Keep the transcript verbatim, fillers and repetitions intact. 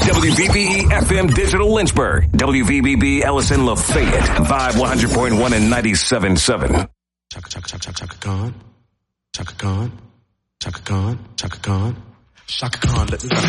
W V B E F M Digital Lynchburg. W V B B Ellison Lafayette. Vibe one hundred point one and ninety-seven point seven. Chaka, chaka, chaka, chaka Khan. Chaka Khan. Chaka Khan. Chaka Khan. Chaka Khan. Let me